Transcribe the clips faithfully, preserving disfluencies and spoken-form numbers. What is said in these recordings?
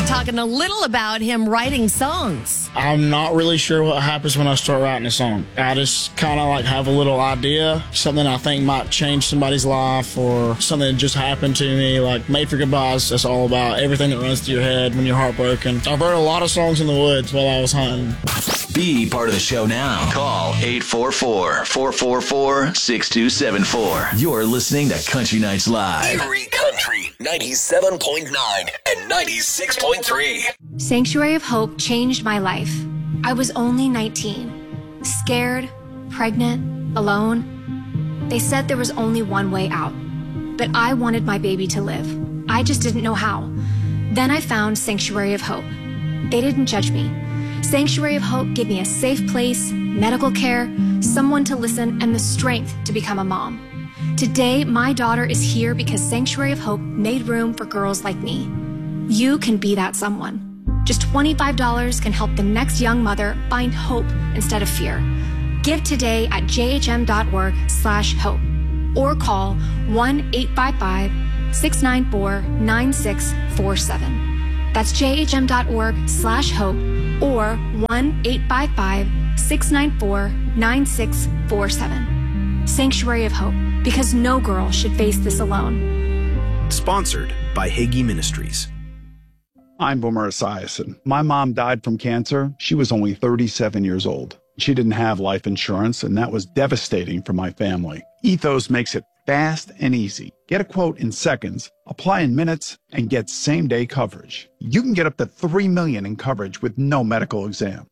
tonight talking a little about him writing songs. I'm not really sure what happens when I start writing a song. I just kind of like have a little idea, something I think might change somebody's life or something that just happened to me, like Made for Goodbyes. That's all about everything that runs through your head when you're heartbroken. I've wrote a lot of songs in the woods while I was hunting. Be part of the show now. Call eight four four, four four four, six two seven four. You're listening to Country Nights Live. Erie Country, ninety-seven point nine and ninety-six point three. Sanctuary of Hope changed my life. I was only nineteen, scared, pregnant, alone. They said there was only one way out, but I wanted my baby to live. I just didn't know how. Then I found Sanctuary of Hope. They didn't judge me. Sanctuary of Hope gave me a safe place, medical care, someone to listen, and the strength to become a mom. Today, my daughter is here because Sanctuary of Hope made room for girls like me. You can be that someone. Just twenty-five dollars can help the next young mother find hope instead of fear. Give today at jhm.org slash hope or call one eight five five, six nine four, nine six four seven. That's jhm.org slash hope or one eight five five, six nine four, nine six four seven. Sanctuary of Hope, because no girl should face this alone. Sponsored by Hagee Ministries. I'm Boomer Esiason. My mom died from cancer. She was only thirty-seven years old. She didn't have life insurance, and that was devastating for my family. Ethos makes it fast and easy. Get a quote in seconds, apply in minutes, and get same-day coverage. You can get up to three million dollars in coverage with no medical exam.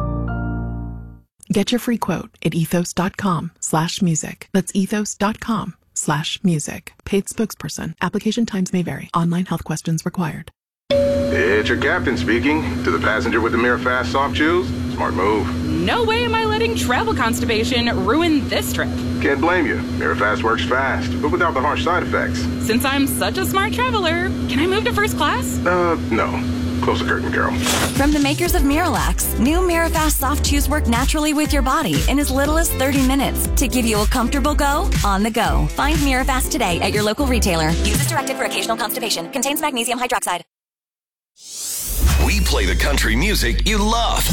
Get your free quote at ethos.com slash music. That's ethos.com slash music. Paid spokesperson. Application times may vary. Online health questions required. It's your captain speaking. To the passenger with the Mirror Fast soft chews, smart move. No way am I letting travel constipation ruin this trip. Can't blame you. Mirror Fast works fast, but without the harsh side effects. Since I'm such a smart traveler, can I move to first class? Uh, no. Close the curtain, Carol. From the makers of Miralax, new Mirafast soft chews work naturally with your body in as little as thirty minutes to give you a comfortable go on the go. Find Mirafast today at your local retailer. Use as directed for occasional constipation. Contains magnesium hydroxide. We play the country music you love.